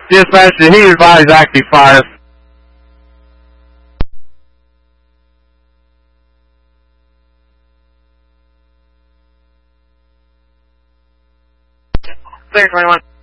Dispatch, the heat advised active fire. Second 21.